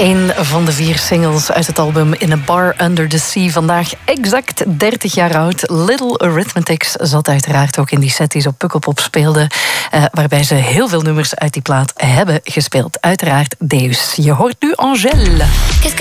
Een van de 4 singles uit het album In a Bar Under the Sea. Vandaag exact 30 jaar oud. Little Arithmetics zat uiteraard ook in die set die ze op Pukkelpop speelden. Waarbij ze heel veel nummers uit die plaat hebben gespeeld. Uiteraard Deus. Je hoort nu Angèle.